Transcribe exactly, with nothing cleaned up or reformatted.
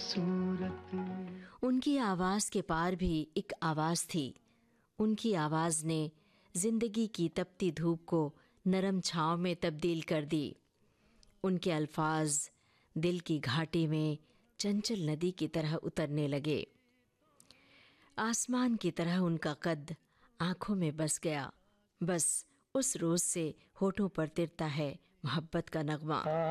सूरत। उनकी आवाज के पार भी एक आवाज थी। उनकी आवाज ने जिंदगी की तपती धूप को नरम छांव में तब्दील कर दी। उनके अल्फाज दिल की घाटी में चंचल नदी की तरह उतरने लगे। आसमान की तरह उनका कद आंखों में बस गया। बस उस रोज से होठों पर तिरता है मोहब्बत का नगमा।